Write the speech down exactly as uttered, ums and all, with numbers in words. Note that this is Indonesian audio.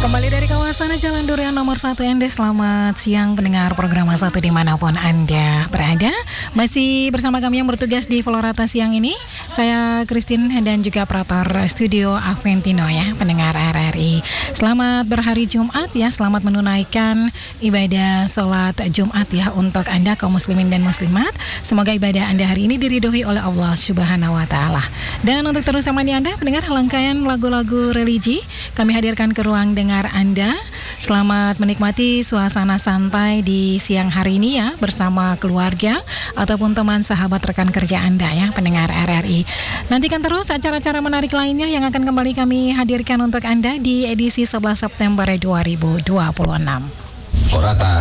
Kembali dari kawasan Jalan Durian nomor satu Ende. Selamat siang pendengar program satu dimanapun Anda berada. Masih bersama kami yang bertugas di Florata siang ini. Saya Christine dan juga operator studio Aventino ya, pendengar R R I. Selamat berhari Jumat ya, selamat menunaikan ibadah sholat Jumat ya untuk Anda kaum muslimin dan muslimat. Semoga ibadah Anda hari ini diridhoi oleh Allah Subhanahu wa taala. Dan untuk terus temani Anda pendengar rangkaian lagu-lagu religi kami hadirkan ke ruang dengar Anda. Selamat menikmati suasana santai di siang hari ini ya, bersama keluarga ataupun teman sahabat rekan kerja Anda ya, pendengar R R I. Nantikan terus acara-acara menarik lainnya yang akan kembali kami hadirkan untuk Anda di edisi sebelas September dua ribu dua puluh enam. Florata